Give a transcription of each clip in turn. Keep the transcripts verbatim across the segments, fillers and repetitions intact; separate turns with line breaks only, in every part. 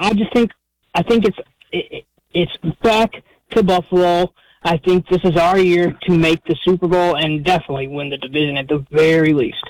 I just think I think it's it, it's back to Buffalo. I think this is our year to make the Super Bowl and definitely win the division at the very least.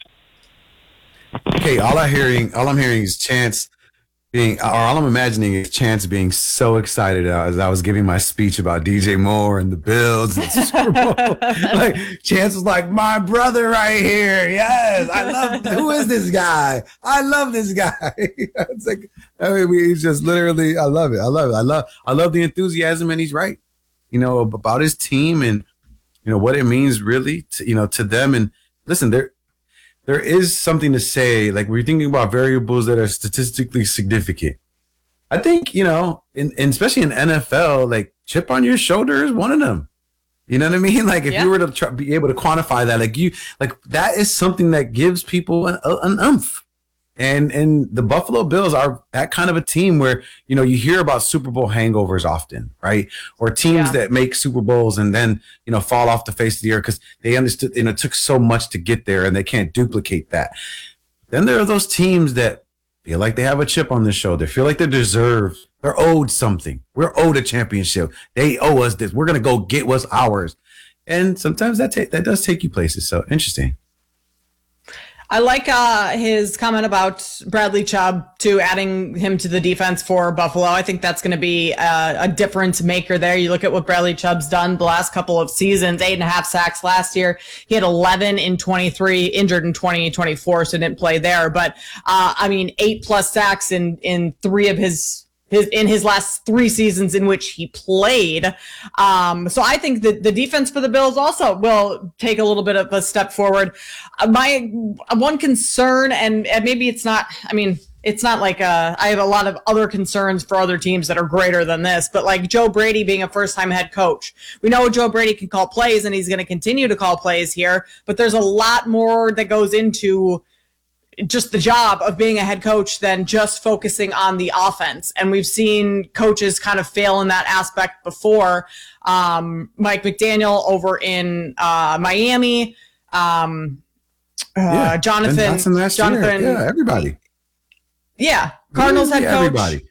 Okay, all I'm hearing, all I'm hearing is Chance being, or all I'm imagining is Chance being so excited as I was giving my speech about D J Moore and the Bills and the Super Bowl. Like Chance was like, "My brother right here, yes, I love. Who is this guy? I love this guy." It's like, I mean, he's just literally, I love it. I love it. I love, I love the enthusiasm, and he's right. You know, about his team and you know what it means really to, you know, to them. And listen, there. There is something to say, like we're thinking about variables that are statistically significant. I think, you know, in, in especially in N F L, like chip on your shoulder is one of them. You know what I mean? Like if yeah. you were to try, be able to quantify that, like you, like that is something that gives people an, an oomph. And and the Buffalo Bills are that kind of a team where, you know, you hear about Super Bowl hangovers often, right? Or teams yeah. that make Super Bowls and then, you know, fall off the face of the earth because they understood, you know, it took so much to get there and they can't duplicate that. Then there are those teams that feel like they have a chip on their shoulder, feel like they deserve, they're owed something. We're owed a championship. They owe us this. We're going to go get what's ours. And sometimes that ta- that does take you places. So interesting.
I like uh, his comment about Bradley Chubb, too, adding him to the defense for Buffalo. I think that's going to be a, a difference maker there. You look at what Bradley Chubb's done the last couple of seasons, eight and a half sacks last year. He had eleven in twenty-three, injured in twenty twenty-four, so didn't play there. But, uh, I mean, eight plus sacks in, in three of his His, in his last three seasons in which he played. Um, so I think that the defense for the Bills also will take a little bit of a step forward. Uh, my one concern, and, and maybe it's not, I mean, it's not like a, I have a lot of other concerns for other teams that are greater than this, but like Joe Brady being a first-time head coach. We know Joe Brady can call plays, and he's going to continue to call plays here, but there's a lot more that goes into just the job of being a head coach than just focusing on the offense. And we've seen coaches kind of fail in that aspect before. Um, Mike McDaniel over in uh, Miami, um, uh,
yeah,
Jonathan, Jonathan,
year. yeah, everybody.
Yeah. Cardinals head coach.
Everybody.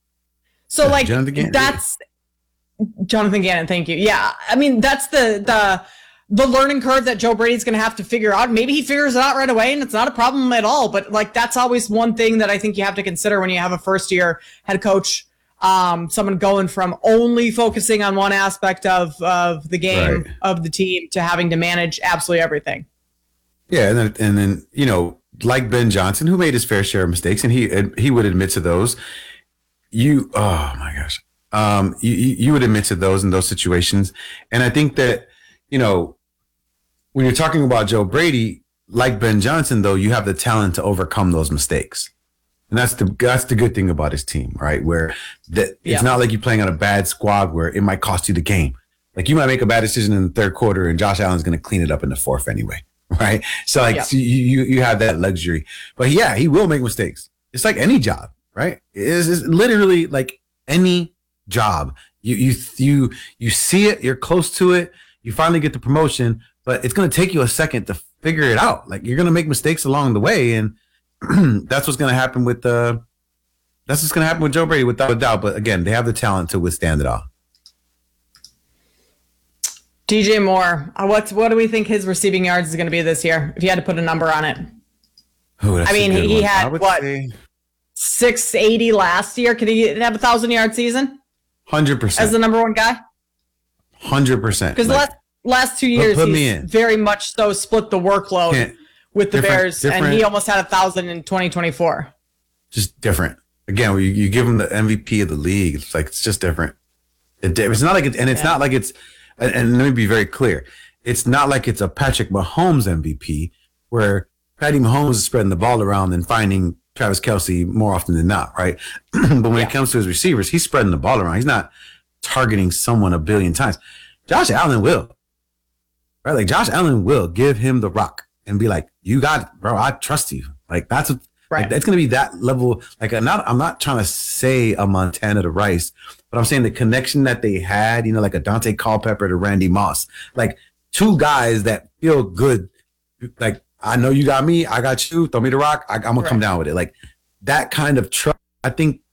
So
yeah,
like,
Jonathan
that's Jonathan Gannon. Thank you. Yeah. I mean, that's the, the, the learning curve that Joe Brady's going to have to figure out. Maybe he figures it out right away and it's not a problem at all. But like, that's always one thing that I think you have to consider when you have a first year head coach, um, someone going from only focusing on one aspect of, of the game, right. of the team, to having to manage absolutely everything.
Yeah. And then, and then, you know, like Ben Johnson, who made his fair share of mistakes, and he, he would admit to those. You, oh my gosh. Um, you, you would admit to those in those situations. And I think that, you know, when you're talking about Joe Brady, like Ben Johnson, though, you have the talent to overcome those mistakes. And that's the that's the good thing about his team, right? Where that it's yeah. not like you're playing on a bad squad where it might cost you the game. Like you might make a bad decision in the third quarter and Josh Allen's going to clean it up in the fourth anyway, right? So like yeah. so you you have that luxury. But yeah, he will make mistakes. It's like any job, right? It's, it's literally like any job. You you you you see it, you're close to it, you finally get the promotion. But it's going to take you a second to figure it out. Like you're going to make mistakes along the way. And that's what's going to happen with uh, that's what's going to happen with Joe Brady without a doubt. But again, they have the talent to withstand it all.
D J Moore, uh, what's, what do we think his receiving yards is going to be this year? If you had to put a number on it.
Ooh,
I mean, he
one.
had what, say... six eighty last year. Could he have a thousand yard season?
one hundred percent.
As the number one guy?
one hundred percent.
Because like, last Last two years, put, put he's very much so split the workload Can't, with the Bears, and he almost had a thousand in twenty twenty-four.
Just different. Again, you, you give him the M V P of the league. It's like it's just different. It, it's not like it's, and it's yeah. not like it's. And, and let me be very clear. It's not like it's a Patrick Mahomes M V P where Patty Mahomes is spreading the ball around and finding Travis Kelce more often than not, right? But when yeah. it comes to his receivers, he's spreading the ball around. He's not targeting someone a billion times. Josh Allen will. Right, like Josh Allen will give him the rock and be like, "You got it, bro. I trust you." Like that's what, right. Like, that's going to be that level. Like I'm not, I'm not trying to say a Montana to Rice, but I'm saying the connection that they had. You know, like a Dante Culpepper to Randy Moss. Like two guys that feel good. Like I know you got me, I got you. Throw me the rock. I, I'm gonna right. come down with it. Like that kind of trust. I think